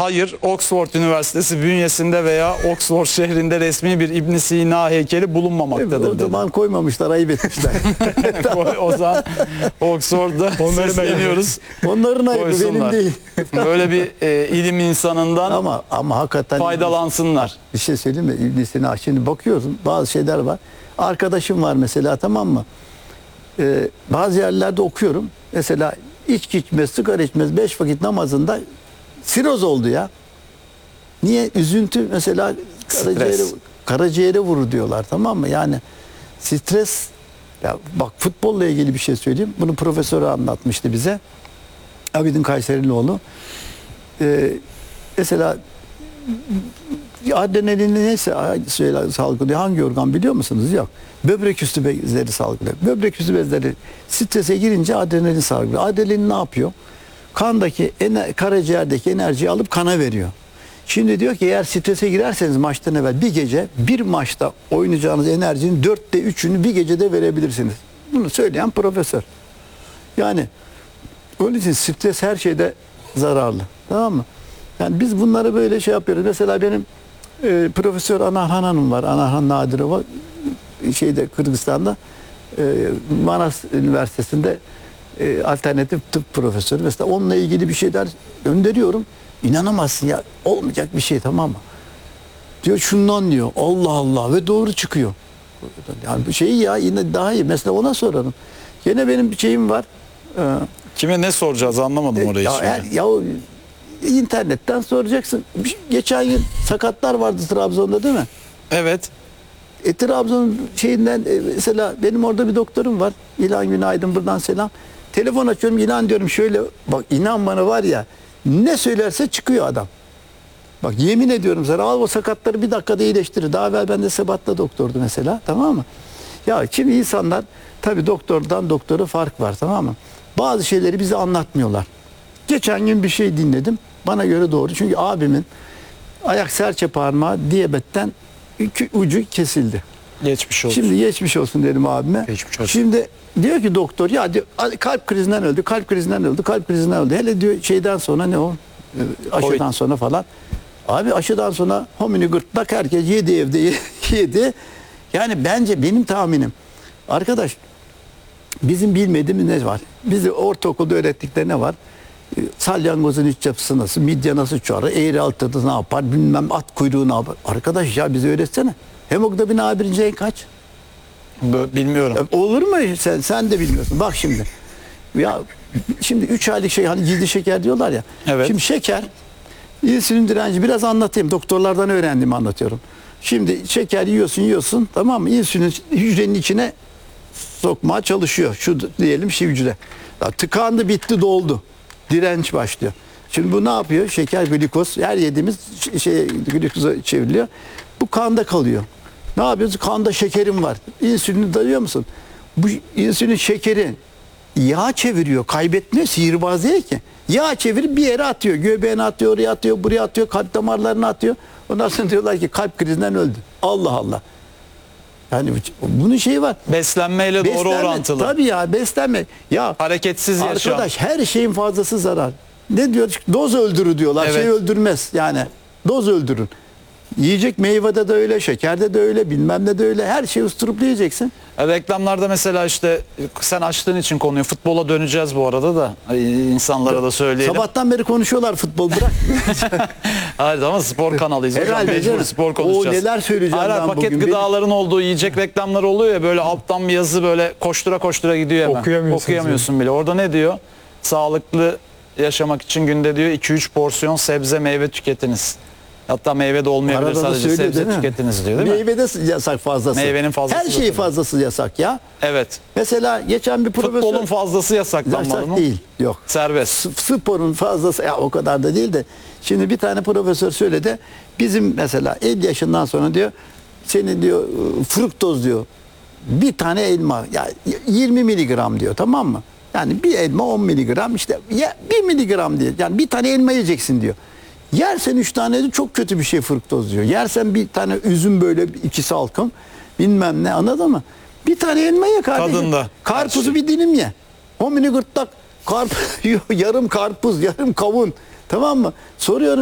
Hayır, Oxford Üniversitesi bünyesinde veya Oxford şehrinde resmi bir İbn Sina heykeli bulunmamaktadır O dedi. zaman koymamışlar, ayıp etmişler. O zaman Oxford'da sesleniyoruz. Onların ayıbı, benim Koysunlar. değil. Böyle bir ilim insanından Ama hakikaten faydalansınlar. bir şey söyleyeyim mi? İbn Sina, şimdi bakıyorsun bazı şeyler var. Arkadaşım var mesela, tamam mı? Bazı yerlerde okuyorum. Mesela içki içmez, sigara içmez, 5 vakit namazında siroz oldu ya. Niye? Üzüntü mesela karaciğere vurur diyorlar, tamam mı? Yani stres, ya bak futbolla ilgili bir şey söyleyeyim. Bunu profesörü anlatmıştı bize. Abidin Kayserlioğlu. Mesela adrenalin neyse salgılıyor. Hangi organ biliyor musunuz? Yok. Böbrek üstü bezleri salgılıyor. Böbrek üstü bezleri strese girince adrenalin salgılıyor. Adrenalin ne yapıyor? Kandaki, karaciğerdeki enerjiyi alıp kana veriyor. Şimdi diyor ki eğer strese girerseniz maçtan evvel bir maçta oynayacağınız enerjinin 4'te 3'ünü bir gecede verebilirsiniz. Bunu söyleyen profesör. Yani onun için stres her şeyde zararlı. Tamam mı? Yani biz bunları böyle şey yapıyoruz. Mesela benim Profesör Anarhan Hanım var. Anarhan Nadirova, Kırgızistan'da Manas Üniversitesi'nde alternatif tıp profesörü. Mesela onunla ilgili bir şeyler gönderiyorum. İnanamazsın ya, olmayacak bir şey, tamam mı? Diyor şundan diyor. Allah Allah, ve doğru çıkıyor. Yani bu şeyi ya yine daha iyi. Mesela ona sorarım. Yine benim bir şeyim var. Kime ne soracağız anlamadım orayı şimdi. Ya internetten soracaksın. Geçen yıl sakatlar vardı Trabzon'da, değil mi? Evet. Trabzon şeyinden mesela benim orada bir doktorum var. İlhan Günaydın, buradan selam. Telefon açıyorum, İlhan diyorum şöyle, bak inan bana var ya, ne söylerse çıkıyor adam. Bak yemin ediyorum sana, al o sakatları bir dakikada iyileştirir. Daha evvel ben de Sebat'ta doktordu mesela, tamam mı? Ya şimdi insanlar tabii doktordan doktora fark var, tamam mı? Bazı şeyleri bize anlatmıyorlar. Geçen gün bir şey dinledim. Bana göre doğru. Çünkü abimin ayak serçe parmağı diyabetten ucu kesildi. Geçmiş olsun. Şimdi geçmiş olsun dedim abime. Geçmiş olsun. Şimdi diyor ki doktor, ya diyor, kalp krizinden öldü, kalp krizinden öldü, kalp krizinden öldü. Hele diyor şeyden sonra ne o? Aşıdan Covid. sonra falan. Abi aşıdan sonra homini gırtlak, herkes yedi evde yedi. Yani bence benim tahminim. Arkadaş, bizim bilmediğimiz ne var? Bizi ortaokulda öğrettikleri ne var? Salyangozun iç yapısı nasıl, midye nasıl çoğalır, eğri altıda ne yapar, bilmem at kuyruğu ne yapar. Arkadaş ya bize öğretsene. Hemoglobin A1C kaç? Bilmiyorum. Olur mu? Sen de bilmiyorsun. Bak şimdi. Ya şimdi 3 aylık şey, hani gizli şeker diyorlar ya. Evet. Şimdi şeker, insülin direnci, biraz anlatayım. Doktorlardan öğrendiğimi anlatıyorum. Şimdi şeker yiyorsun, tamam mı? İnsülin hücrenin içine sokmaya çalışıyor. Şu diyelim hücre. Ya tıkandı, bitti, doldu. Direnç başlıyor. Şimdi bu ne yapıyor? Şeker, glikoz, her yediğimiz glikoza çevriliyor. Bu kanda kalıyor. Ne yapıyoruz? Kanda şekerim var. İnsülini dayıyor musun? Bu insülin şekeri yağ çeviriyor. Kaybetmiyor. Sihirbaz değil ki. Yağ çevirip bir yere atıyor. Göbeğine atıyor, oraya atıyor, buraya atıyor. Kalp damarlarına atıyor. Ondan sonra diyorlar ki kalp krizinden öldü. Allah Allah. Yani bunun şeyi var. Beslenmeyle doğru orantılı. Tabii ya, beslenme. Ya Hareketsiz yaşam. arkadaş, her şeyin fazlası zarar. Ne diyor? Doz öldürür diyorlar. Evet. Şey öldürmez. Yani doz öldürün. Yiyecek meyvede de öyle, şekerde de öyle, bilmem ne de öyle. Her şeyi usturup yiyeceksin. Reklamlarda mesela işte sen açtığın için konuyu, futbola döneceğiz bu arada da insanlara da söyleyelim. Sabahtan beri konuşuyorlar futbol, bırak. Hayır ama spor kanalıyız. Hocam, Herhalde mecbur canım. spor konuşacağız. O neler söyleyeceğim Hayır, ben paket bugün. gıdaların olduğu yiyecek reklamları oluyor ya, böyle alttan bir yazı, böyle koştura koştura gidiyor hemen. Okuyamıyorsun bile. Orada ne diyor? Sağlıklı yaşamak için günde diyor 2-3 porsiyon sebze meyve tüketiniz. Hatta meyve de olmayabilir, Arada da sadece söylüyor, sebze değil mi? tüketiniz diyor, değil mi? Meyvede yasak fazlası. Meyvenin fazlası her şey yasak. fazlası yasak ya. Evet. Mesela geçen bir profesör... Futbolun fazlası yasaklanmalı yasak mı? değil. Yok. Serbest. Sporun fazlası ya, o kadar da değil de. Şimdi bir tane profesör söyledi. Bizim mesela 50 yaşından sonra diyor, senin diyor fruktoz diyor, bir tane elma ya 20 miligram diyor, tamam mı? Yani bir elma 10 miligram, işte ya 1 miligram diye. Yani bir tane elma yiyeceksin diyor. Yersen 3 tane de çok kötü bir şey fruktoz diyor. Yersen bir tane üzüm, böyle 2 salkım bilmem ne, anladın mı? Bir tane elma ye kardeşim. Tadında. Karpuzu bir dilim ye. Homini gırtlak. Yarım karpuz, yarım kavun. Tamam mı? Soruyorum.